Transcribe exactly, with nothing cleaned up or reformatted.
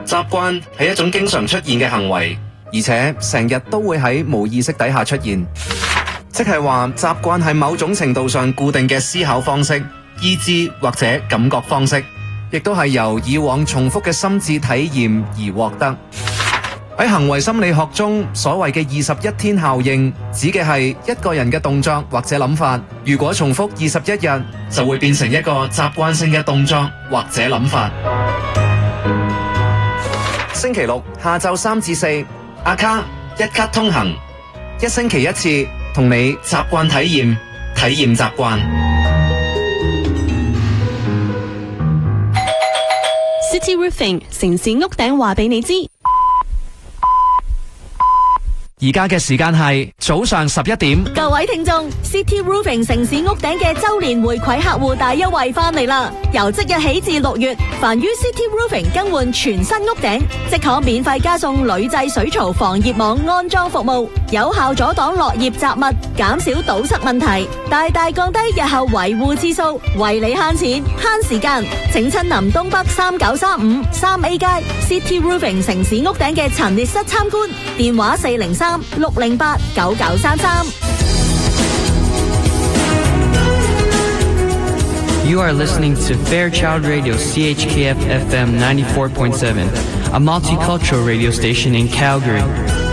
習慣係一種經常出現嘅行為， 而且成日都會喺無意識底下出現。即係話習慣係某種程度上固定嘅思考方式、意志或者感覺方式，亦都係由以往重複嘅心智體驗而獲得。喺行為心理學中，所謂嘅二十一天效應，指嘅係一個人嘅動作或者諗法，如果重複二十一日， 就會變成一個習慣性嘅動作或者諗法。 星期六下晝三至四， 阿卡一卡通行， 一星期一次，同你習慣體驗，體驗習慣。 City Roofing 城市屋頂話俾你知。 而家嘅時間係早上十一點。 各位聽眾 ，City Roofing 城市屋頂嘅周年回饋客戶大優惠翻嚟啦！由即日起至六月，凡於 City Roofing 更換全新屋頂，即可免費加送鋁製水槽防熱網安裝服務，有效阻擋落葉雜物，減少堵塞問題，大大降低日後維護次數，為你慳錢慳時間。請親臨東北三九三五三 A 街 City Roofing 城市屋頂嘅陳列室參觀，電話四零三六零八九九三三。 You are listening to Fairchild Radio C H K F F M ninety-four point seven, a multicultural radio station in Calgary.